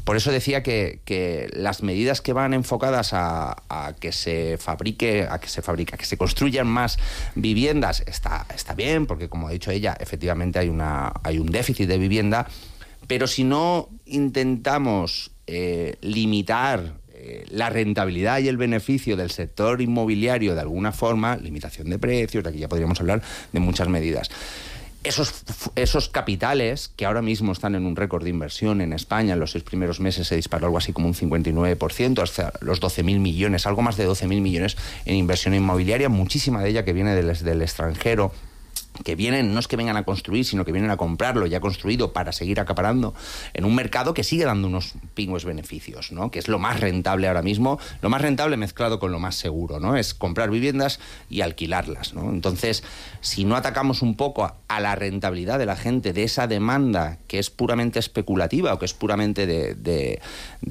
Por eso decía que las medidas que van enfocadas a que se construyan más viviendas está bien, porque como ha dicho ella, efectivamente hay un déficit de vivienda, pero si no intentamos limitar la rentabilidad y el beneficio del sector inmobiliario de alguna forma, limitación de precios, de aquí ya podríamos hablar de muchas medidas. Esos capitales, que ahora mismo están en un récord de inversión en España, en los 6 primeros meses se disparó algo así como un 59%, hasta los 12.000 millones, algo más de 12.000 millones en inversión inmobiliaria, muchísima de ella que viene del extranjero, que vienen, no es que vengan a construir, sino que vienen a comprarlo ya construido para seguir acaparando en un mercado que sigue dando unos pingües beneficios, ¿no? Que es lo más rentable ahora mismo, lo más rentable mezclado con lo más seguro, ¿no? Es comprar viviendas y alquilarlas, ¿no? Entonces, si no atacamos un poco a la rentabilidad de la gente, de esa demanda que es puramente especulativa o que es puramente de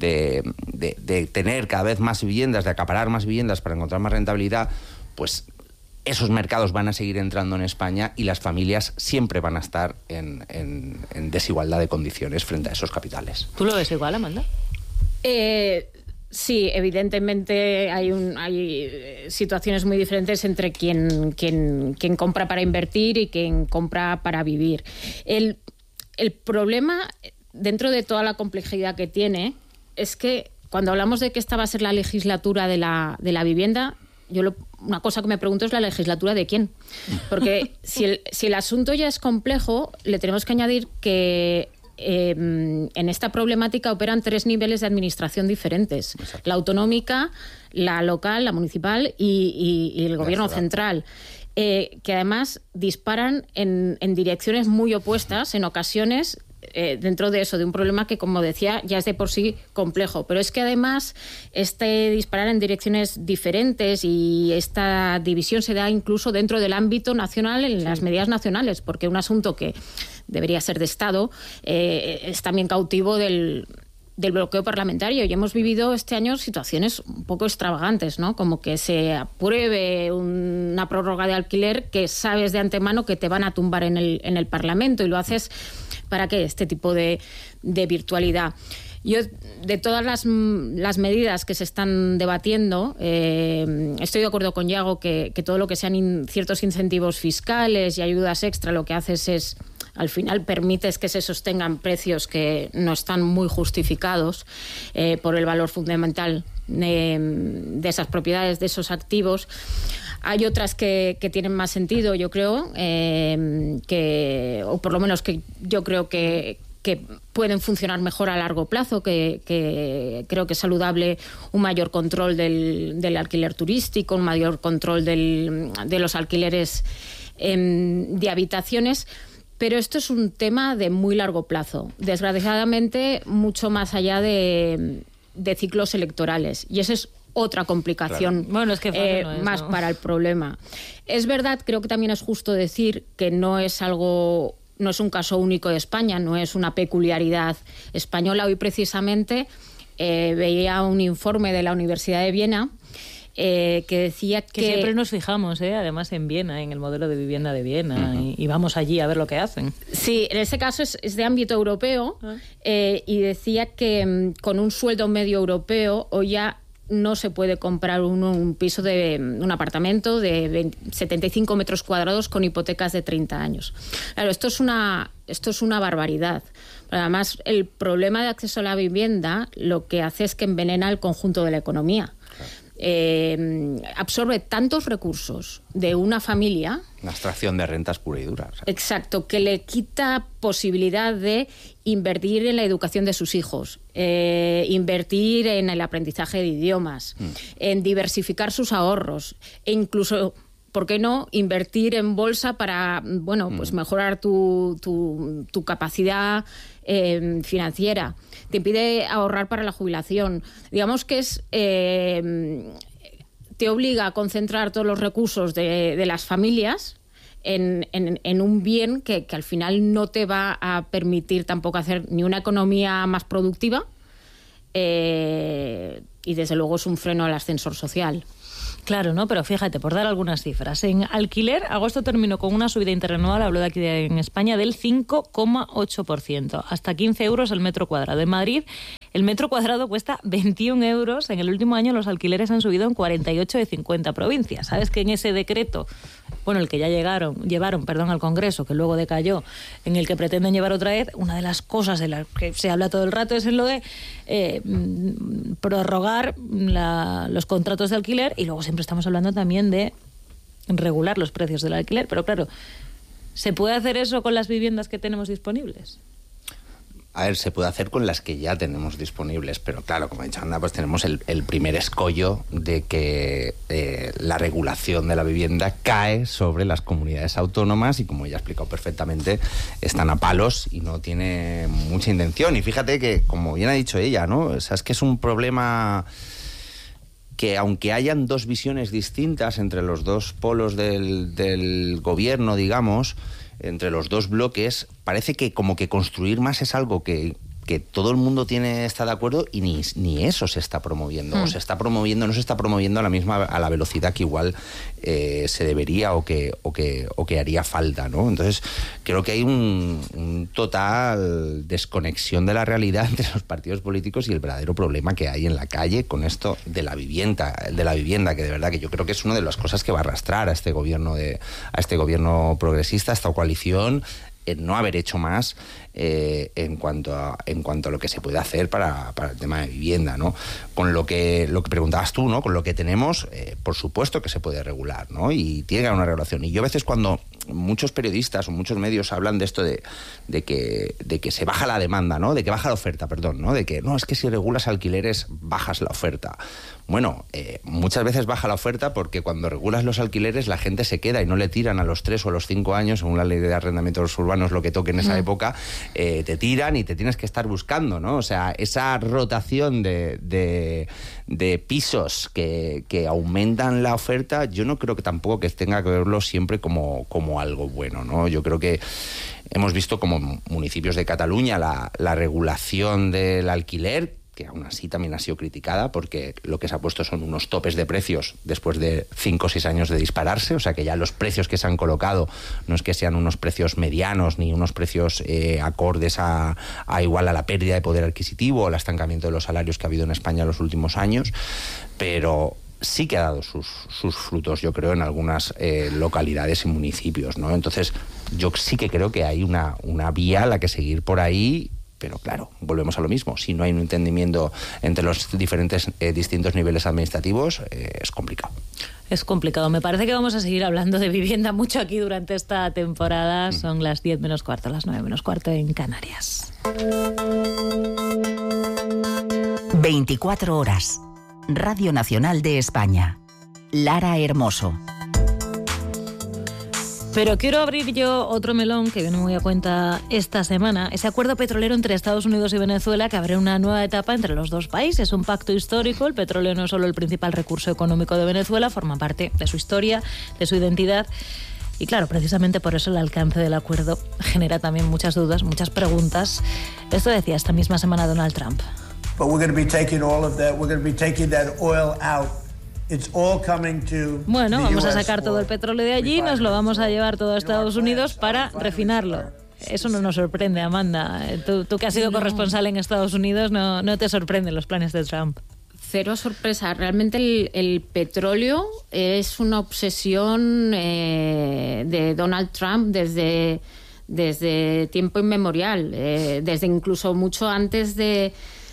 tener cada vez más viviendas, de acaparar más viviendas para encontrar más rentabilidad, pues esos mercados van a seguir entrando en España y las familias siempre van a estar en desigualdad de condiciones frente a esos capitales. ¿Tú lo ves igual, Amanda? Sí, evidentemente hay situaciones muy diferentes entre quien compra para invertir y quien compra para vivir. El problema, dentro de toda la complejidad que tiene, es que cuando hablamos de que esta va a ser la legislatura de la vivienda, una cosa que me pregunto es la legislatura de quién. Porque si el asunto ya es complejo, le tenemos que añadir que en esta problemática operan 3 niveles de administración diferentes. Exacto. La autonómica, la local, la municipal y el gobierno central. Que además disparan en direcciones muy opuestas en ocasiones, dentro de eso, de un problema que, como decía, ya es de por sí complejo. Pero es que además disparar en direcciones diferentes y esta división se da incluso dentro del ámbito nacional, en las medidas nacionales, porque un asunto que debería ser de Estado es también cautivo del bloqueo parlamentario. Y hemos vivido este año situaciones un poco extravagantes, ¿no? Como que se apruebe una prórroga de alquiler que sabes de antemano que te van a tumbar en el Parlamento, y lo haces para qué, este tipo de virtualidad. Yo, de todas las medidas que se están debatiendo, estoy de acuerdo con Iago que todo lo que sean ciertos incentivos fiscales y ayudas extra, lo que haces es, al final, permites que se sostengan precios que no están muy justificados por el valor fundamental de esas propiedades, de esos activos. Hay otras que tienen más sentido, yo creo, o por lo menos que yo creo que pueden funcionar mejor a largo plazo, que creo que es saludable un mayor control del alquiler turístico, un mayor control de los alquileres de habitaciones. Pero esto es un tema de muy largo plazo, desgraciadamente mucho más allá de ciclos electorales, y esa es otra complicación. Claro. Bueno, es que más para el problema. Es verdad, creo que también es justo decir que no es un caso único de España, no es una peculiaridad española. Hoy precisamente veía un informe de la Universidad de Viena que decía que siempre nos fijamos, además en Viena, en el modelo de vivienda de Viena, y vamos allí a ver lo que hacen. Sí, en este caso es de ámbito europeo, y decía que con un sueldo medio europeo hoy ya no se puede comprar un piso un apartamento de 75 metros cuadrados con hipotecas de 30 años. Claro, esto es una barbaridad. Además, el problema de acceso a la vivienda lo que hace es que envenena el conjunto de la economía. Absorbe tantos recursos de una familia, una extracción de rentas pura y dura, ¿sabes? Exacto, que le quita posibilidad de invertir en la educación de sus hijos, invertir en el aprendizaje de idiomas, en diversificar sus ahorros, e incluso, ¿por qué no?, invertir en bolsa para, pues mejorar tu capacidad financiera. Te impide ahorrar para la jubilación. Digamos que te obliga a concentrar todos los recursos de las familias en un bien que al final no te va a permitir tampoco hacer ni una economía más productiva, y desde luego es un freno al ascensor social. Claro, ¿no? Pero fíjate, por dar algunas cifras. En alquiler, agosto terminó con una subida interanual, hablo de aquí en España, del 5,8%, hasta 15 euros el metro cuadrado. En Madrid, el metro cuadrado cuesta 21 euros. En el último año los alquileres han subido en 48 de 50 provincias. ¿Sabes que en ese decreto, bueno, el que ya llevaron al Congreso, que luego decayó, en el que pretenden llevar otra vez, una de las cosas de las que se habla todo el rato es en lo de prorrogar los contratos de alquiler, y luego siempre estamos hablando también de regular los precios del alquiler? Pero claro, ¿se puede hacer eso con las viviendas que tenemos disponibles? A ver, se puede hacer con las que ya tenemos disponibles, pero claro, como ha dicho Anda, pues tenemos el primer escollo de que la regulación de la vivienda cae sobre las comunidades autónomas y, como ella ha explicado perfectamente, están a palos y no tiene mucha intención. Y fíjate que, como bien ha dicho ella, ¿no? O sea, es que es un problema que, aunque hayan dos visiones distintas entre los dos polos del gobierno, digamos, entre los dos bloques, parece que como que construir más es algo que todo el mundo está de acuerdo, y ni eso se está promoviendo. O no se está promoviendo a la velocidad que igual se debería o que haría falta, ¿no? Entonces, creo que hay un total desconexión de la realidad entre los partidos políticos y el verdadero problema que hay en la calle con esto de la vivienda, que de verdad que yo creo que es una de las cosas que va a arrastrar a este gobierno progresista, a esta coalición, no haber hecho más en cuanto a lo que se puede hacer para el tema de vivienda, ¿no? Con lo que preguntabas tú, ¿no? Con lo que tenemos, por supuesto que se puede regular, ¿no? Y tiene que haber una regulación. Y yo a veces, cuando muchos periodistas o muchos medios hablan de esto de que se baja la demanda, ¿no? De que baja la oferta, perdón, ¿no? De que no, es que si regulas alquileres bajas la oferta. Bueno, muchas veces baja la oferta porque cuando regulas los alquileres la gente se queda y no le tiran a los 3 o a los 5 años, según la ley de arrendamientos urbanos, lo que toque en esa época, te tiran y te tienes que estar buscando, ¿no? O sea, esa rotación de pisos que aumentan la oferta, yo no creo que tampoco que tenga que verlo siempre como algo bueno, ¿no? Yo creo que hemos visto como municipios de Cataluña la regulación del alquiler, que aún así también ha sido criticada, porque lo que se ha puesto son unos topes de precios después de 5 o 6 años de dispararse. O sea, que ya los precios que se han colocado no es que sean unos precios medianos ni unos precios acordes a igual a la pérdida de poder adquisitivo o al estancamiento de los salarios que ha habido en España en los últimos años, pero sí que ha dado sus frutos, yo creo, en algunas localidades y municipios, ¿no? Entonces, yo sí que creo que hay una vía a la que seguir por ahí. Pero claro, volvemos a lo mismo. Si no hay un entendimiento entre los distintos niveles administrativos, es complicado. Es complicado. Me parece que vamos a seguir hablando de vivienda mucho aquí durante esta temporada. Son las 10 menos cuarto, las 9 menos cuarto en Canarias. 24 horas. Radio Nacional de España. Lara Hermoso. Pero quiero abrir yo otro melón que viene muy a cuenta esta semana. Ese acuerdo petrolero entre Estados Unidos y Venezuela, que abre una nueva etapa entre los dos países. Un pacto histórico. El petróleo no es solo el principal recurso económico de Venezuela, forma parte de su historia, de su identidad. Y claro, precisamente por eso el alcance del acuerdo genera también muchas dudas, muchas preguntas. Esto decía esta misma semana Donald Trump. But we're going to be taking all of that. We're going to be taking that oil out. Bueno, vamos a sacar todo el petróleo de allí, nos lo vamos a llevar todo a Estados Unidos para refinarlo. Eso no nos sorprende, Amanda. Tú que has sido corresponsal en Estados Unidos, no te sorprenden los planes de Trump. Cero sorpresa. Realmente el petróleo es una obsesión de Donald Trump desde tiempo inmemorial, desde incluso mucho antes de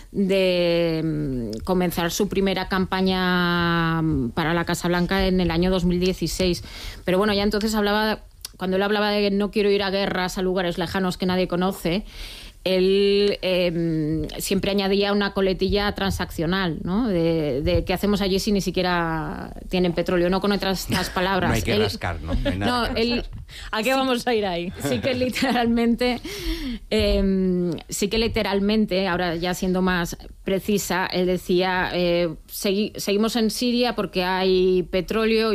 comenzar su primera campaña para la Casa Blanca en el año 2016. Pero bueno, ya entonces cuando él hablaba de que no quiero ir a guerras, a lugares lejanos que nadie conoce, él siempre añadía una coletilla transaccional, ¿no? De qué hacemos allí si ni siquiera tienen petróleo, no con otras palabras. No hay que rascar, ¿no? No hay nada que rascar. ¿A qué vamos a ir ahí? Sí que literalmente, ahora ya siendo más precisa, él decía, seguimos en Siria porque hay petróleo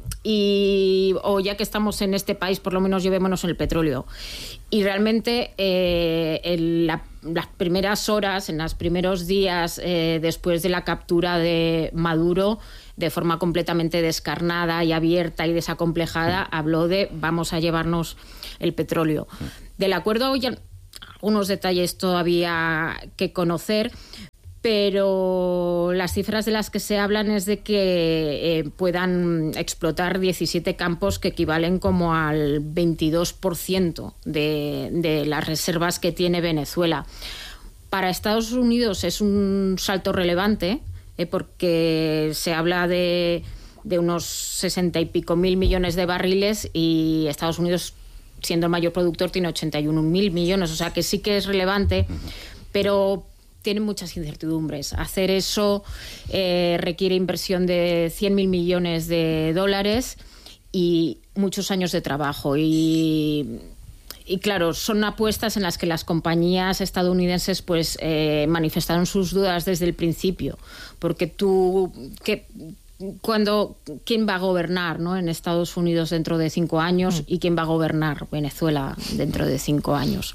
o ya que estamos en este país, por lo menos llevémonos el petróleo. Y realmente en las primeras horas, en los primeros días después de la captura de Maduro, de forma completamente descarnada y abierta y desacomplejada, habló de vamos a llevarnos el petróleo. Del acuerdo hay algunos detalles todavía que conocer, pero las cifras de las que se hablan es de que puedan explotar 17 campos que equivalen como al 22% de las reservas que tiene Venezuela. Para Estados Unidos es un salto relevante, porque se habla de unos 60 y pico mil millones de barriles y Estados Unidos, siendo el mayor productor, tiene 81.000 millones, o sea que sí que es relevante, pero tiene muchas incertidumbres. Hacer eso requiere inversión de 100.000 millones de dólares y muchos años de trabajo. Y claro, son apuestas en las que las compañías estadounidenses pues manifestaron sus dudas desde el principio, porque ¿quién va a gobernar, ¿no?, en Estados Unidos dentro de 5 años y quién va a gobernar Venezuela dentro de 5 años?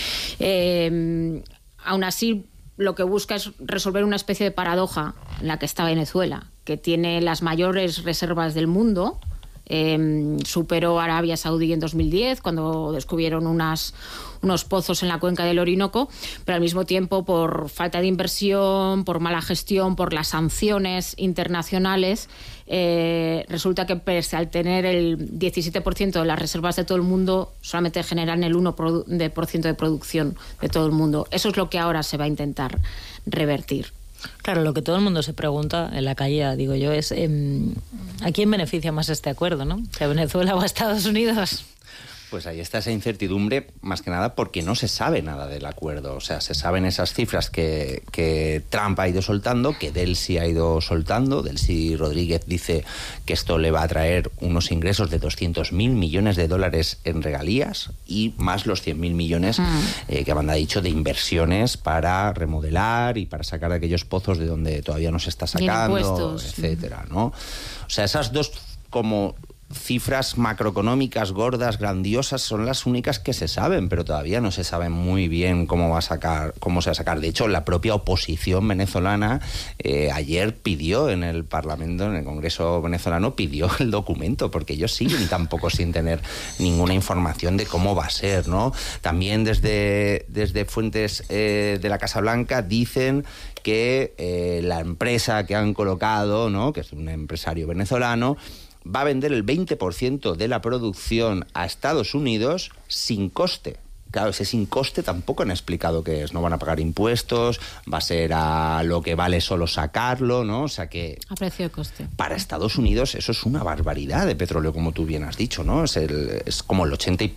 Aún así, lo que busca es resolver una especie de paradoja en la que está Venezuela, que tiene las mayores reservas del mundo. Superó a Arabia Saudí en 2010 cuando descubrieron unos pozos en la cuenca del Orinoco, pero al mismo tiempo, por falta de inversión, por mala gestión, por las sanciones internacionales, resulta que pese al tener el 17% de las reservas de todo el mundo, solamente generan el 1% de producción de todo el mundo. Eso es lo que ahora se va a intentar revertir. Claro, lo que todo el mundo se pregunta en la calle, digo yo, es ¿a quién beneficia más este acuerdo, no? ¿A Venezuela o a Estados Unidos? Pues ahí está esa incertidumbre, más que nada porque no se sabe nada del acuerdo. O sea, se saben esas cifras que Trump ha ido soltando, que Delcy ha ido soltando. Delcy Rodríguez dice que esto le va a traer unos ingresos de 200.000 millones de dólares en regalías y más los 100.000 millones que Amanda ha dicho de inversiones para remodelar y para sacar aquellos pozos de donde todavía no se está sacando, etcétera, ¿no? O sea, esas dos como cifras macroeconómicas gordas, grandiosas, son las únicas que se saben, pero todavía no se sabe muy bien cómo se va a sacar. De hecho, la propia oposición venezolana ayer pidió en el Parlamento, en el Congreso venezolano, pidió el documento, porque ellos siguen tampoco sin tener ninguna información de cómo va a ser, ¿no? También desde fuentes de la Casa Blanca dicen que la empresa que han colocado, ¿no?, que es un empresario venezolano, va a vender el 20% de la producción a Estados Unidos sin coste. Claro, ese sin coste tampoco han explicado qué es. No van a pagar impuestos, va a ser a lo que vale solo sacarlo, ¿no? O sea que... a precio de coste. Para Estados Unidos eso es una barbaridad de petróleo, como tú bien has dicho, ¿no? Es como el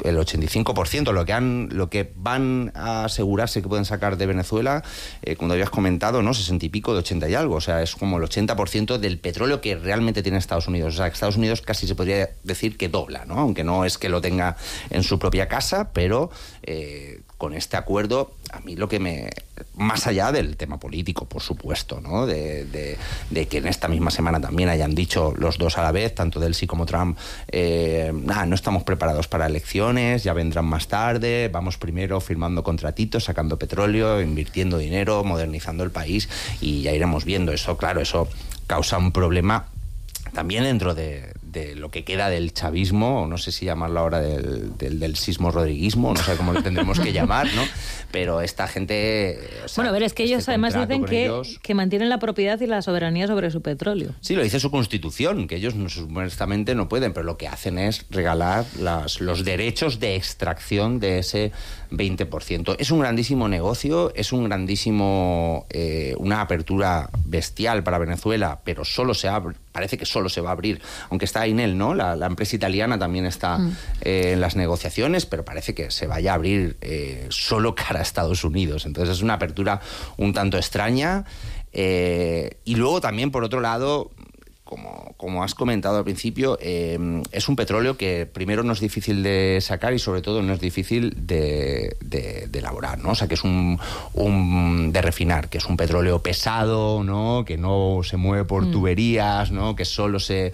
85%. Lo que van a asegurarse que pueden sacar de Venezuela, como habías comentado, ¿no? 60 y pico de 80 y algo. O sea, es como el 80% del petróleo que realmente tiene Estados Unidos. O sea, que Estados Unidos casi se podría decir que dobla, ¿no? Aunque no es que lo tenga en su propia casa, pero... con este acuerdo, a mí lo que más allá del tema político, por supuesto, ¿no?, de que en esta misma semana también hayan dicho los dos a la vez, tanto Delcy como Trump, no estamos preparados para elecciones, ya vendrán más tarde, vamos primero firmando contratitos, sacando petróleo, invirtiendo dinero, modernizando el país y ya iremos viendo. Eso, claro, eso causa un problema también dentro de lo que queda del chavismo, o no sé si llamarlo ahora del sismo-rodriguismo, no sé cómo lo tendremos que llamar, ¿no? Pero esta gente... O sea, bueno, a ver, es que ellos además dicen que mantienen la propiedad y la soberanía sobre su petróleo. Sí, lo dice su constitución, que ellos supuestamente no pueden, pero lo que hacen es regalar los derechos de extracción de ese 20%. Es un grandísimo negocio, es un grandísimo... una apertura bestial para Venezuela, pero parece que solo se va a abrir, aunque está Enel, ¿no? La empresa italiana también está en las negociaciones, pero parece que se vaya a abrir solo cara a Estados Unidos. Entonces es una apertura un tanto extraña. Y luego también, por otro lado, como has comentado al principio, es un petróleo que primero no es difícil de sacar y sobre todo no es difícil de elaborar, ¿no? O sea, que es de refinar, que es un petróleo pesado, ¿no?, que no se mueve por tuberías, ¿no?, que solo se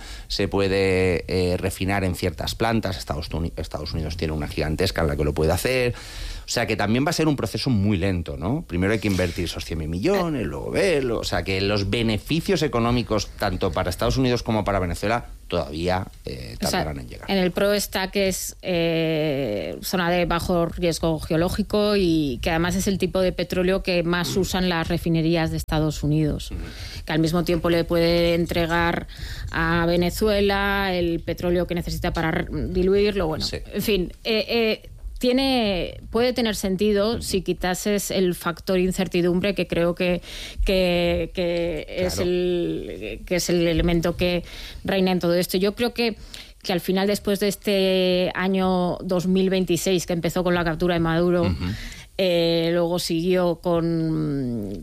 puede refinar en ciertas plantas. Estados Unidos tiene una gigantesca en la que lo puede hacer. O sea que también va a ser un proceso muy lento, ¿no? Primero hay que invertir esos 100.000 millones, luego verlo. O sea que los beneficios económicos, tanto para Estados Unidos como para Venezuela, todavía tardarán en llegar. En el PRO está que es zona de bajo riesgo geológico y que además es el tipo de petróleo que más usan las refinerías de Estados Unidos, que al mismo tiempo le puede entregar a Venezuela el petróleo que necesita para diluirlo. Bueno, sí. En fin, puede tener sentido si quitases el factor incertidumbre, que creo que es el elemento que reina en todo esto. Yo creo que al final, después de este año 2026 que empezó con la captura de Maduro, luego siguió con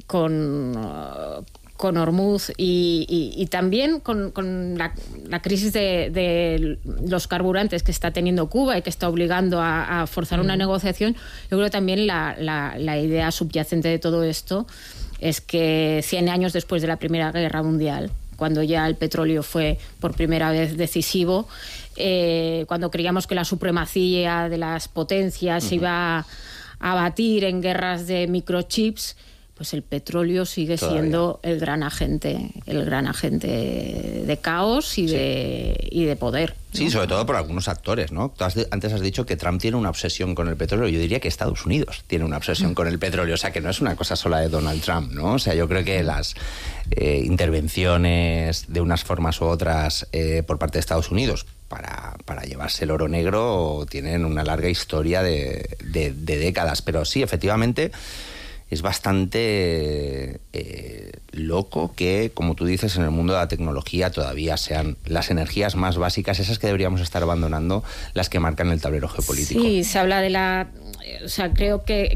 Hormuz y también con la crisis de los carburantes que está teniendo Cuba y que está obligando a forzar una negociación. Yo creo que también la idea subyacente de todo esto es que 100 años después de la Primera Guerra Mundial, cuando ya el petróleo fue por primera vez decisivo, cuando creíamos que la supremacía de las potencias se iba a batir en guerras de microchips, pues el petróleo sigue siendo el gran agente de caos y de poder, ¿no? Sí, sobre todo por algunos actores, ¿no? Antes has dicho que Trump tiene una obsesión con el petróleo. Yo diría que Estados Unidos tiene una obsesión con el petróleo. O sea, que no es una cosa sola de Donald Trump, ¿no? O sea, yo creo que las intervenciones de unas formas u otras por parte de Estados Unidos para llevarse el oro negro tienen una larga historia de décadas. Pero sí, efectivamente, es bastante loco que, como tú dices, en el mundo de la tecnología todavía sean las energías más básicas, esas que deberíamos estar abandonando, las que marcan el tablero geopolítico. Sí, se habla de o sea, creo que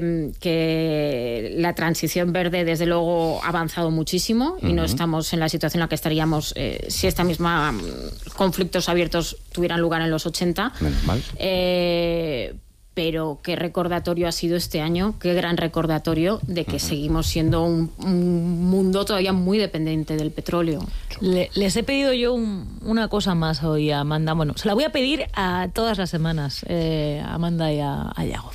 la transición verde, desde luego, ha avanzado muchísimo y no estamos en la situación en la que estaríamos si esta misma conflictos abiertos tuvieran lugar en los 80. Menos mal. Pero qué recordatorio ha sido este año, qué gran recordatorio de que seguimos siendo un mundo todavía muy dependiente del petróleo. Les he pedido yo una cosa más hoy a Amanda. Bueno, se la voy a pedir a todas las semanas, a Amanda y a Yago.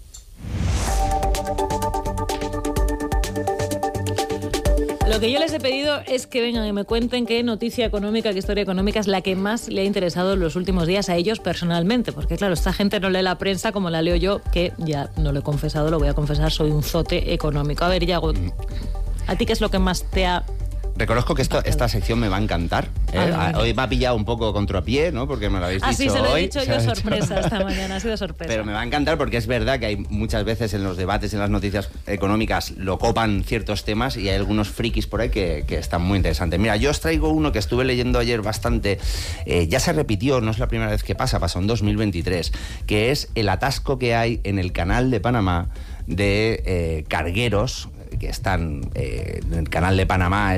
Lo que yo les he pedido es que vengan y me cuenten qué noticia económica, qué historia económica es la que más le ha interesado en los últimos días a ellos personalmente. Porque claro, esta gente no lee la prensa como la leo yo, que ya no lo he confesado, lo voy a confesar, soy un zote económico. A ver, Yago, ¿a ti qué es lo que más te ha... Reconozco que esta sección me va a encantar. Hoy me ha pillado un poco contrapié, ¿no? Porque me lo habéis dicho sí, se lo he hoy. dicho yo sorpresa esta mañana, ha sido sorpresa. Pero me va a encantar porque es verdad que hay muchas veces en los debates, en las noticias económicas, lo copan ciertos temas y hay algunos frikis por ahí que están muy interesantes. Mira, yo os traigo uno que estuve leyendo ayer bastante, ya se repitió, no es la primera vez que pasó en 2023, que es el atasco que hay en el canal de Panamá de cargueros que están en el canal de Panamá.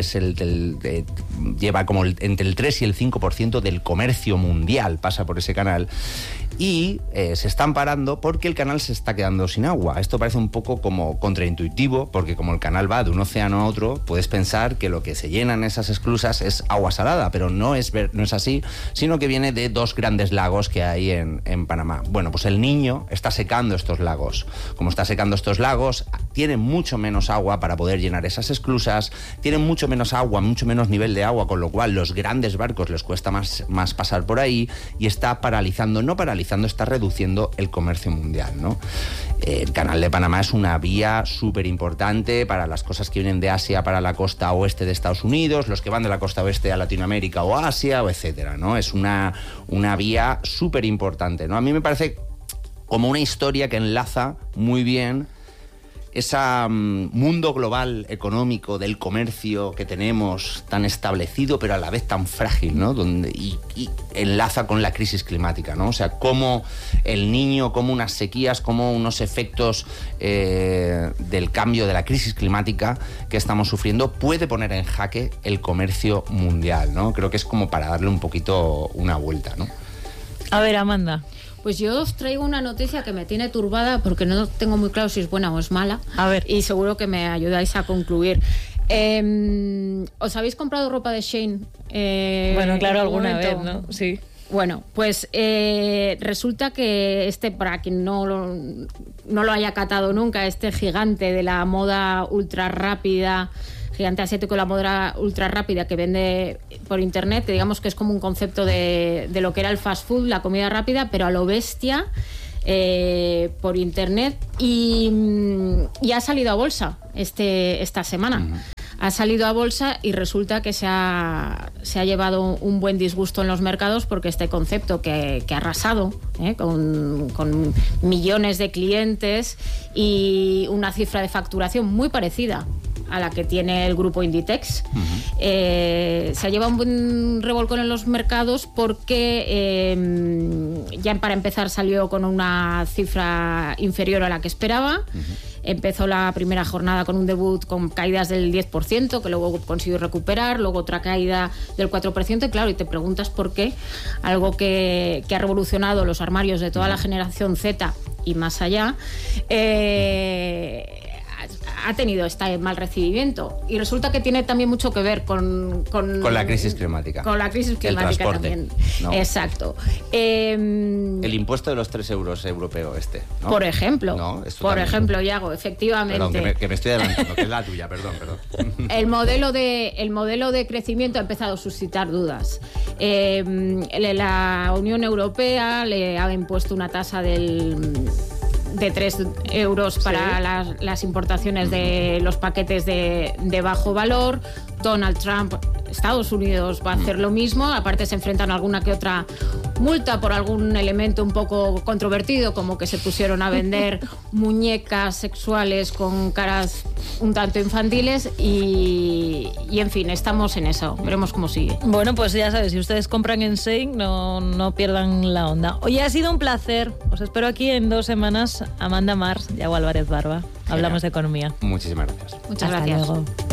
Lleva como entre el 3 y el 5% del comercio mundial pasa por ese canal, y se están parando porque el canal se está quedando sin agua. Esto parece un poco como contraintuitivo, porque como el canal va de un océano a otro, puedes pensar que lo que se llenan esas esclusas es agua salada, pero no es así, sino que viene de dos grandes lagos que hay en Panamá. Bueno, pues el Niño está secando estos lagos. Como está secando estos lagos, tienen mucho menos agua para poder llenar esas esclusas, tienen mucho menos agua, mucho menos nivel de agua, con lo cual los grandes barcos les cuesta más pasar por ahí, y está está reduciendo el comercio mundial, ¿no? El canal de Panamá es una vía súper importante para las cosas que vienen de Asia para la costa oeste de Estados Unidos, los que van de la costa oeste a Latinoamérica o Asia, o etcétera, ¿no? Es una vía súper importante, ¿no? A mí me parece como una historia que enlaza muy bien ese mundo global económico del comercio que tenemos tan establecido, pero a la vez tan frágil, ¿no? Y enlaza con la crisis climática, ¿no? O sea, cómo el Niño, cómo unas sequías, cómo unos efectos del cambio, de la crisis climática que estamos sufriendo, puede poner en jaque el comercio mundial, ¿no? Creo que es como para darle un poquito una vuelta, ¿no? A ver, Amanda. Pues yo os traigo una noticia que me tiene turbada porque no tengo muy claro si es buena o es mala. A ver. Y seguro que me ayudáis a concluir. ¿Os habéis comprado ropa de Shein? Bueno, claro, alguna vez, ¿no? Sí. Bueno, pues resulta que para quien no lo haya catado nunca, este gigante de la moda ultra rápida, gigante asiático de la moda ultra rápida que vende por internet, que digamos que es como un concepto de lo que era el fast food, la comida rápida, pero a lo bestia, por internet, y ha salido a bolsa esta semana. Uh-huh. Ha salido a bolsa y resulta que se ha llevado un buen disgusto en los mercados, porque este concepto que ha arrasado con millones de clientes y una cifra de facturación muy parecida a la que tiene el grupo Inditex, uh-huh. Se ha llevado un buen revolcón en los mercados porque ya para empezar salió con una cifra inferior a la que esperaba. Uh-huh. Empezó la primera jornada con un debut con caídas del 10%, que luego consiguió recuperar, luego otra caída del 4%, y claro, y te preguntas por qué algo que ha revolucionado los armarios de toda la generación Z y más allá, ha tenido este mal recibimiento. Y resulta que tiene también mucho que ver con la crisis climática. Con la crisis climática también. ¿No? Exacto. El impuesto de los 3 euros europeo ¿no? Por ejemplo. ¿No? Por ejemplo, Yago, efectivamente. Perdón, que me estoy adelantando, que es la tuya, perdón. El modelo de crecimiento ha empezado a suscitar dudas. La Unión Europea le ha impuesto una tasa de 3 euros para las importaciones de los paquetes de bajo valor. Donald Trump, Estados Unidos va a hacer lo mismo. Aparte se enfrentan a alguna que otra multa por algún elemento un poco controvertido, como que se pusieron a vender muñecas sexuales con caras un tanto infantiles y en fin, estamos en eso. Veremos cómo sigue. Bueno, pues ya sabes, si ustedes compran en Shein, no pierdan la onda. Oye, ha sido un placer. Os espero aquí en 2 semanas. Amanda Mars, Yago Álvarez Barba. Hablamos de economía. Muchísimas gracias. Muchas Hasta gracias. Luego.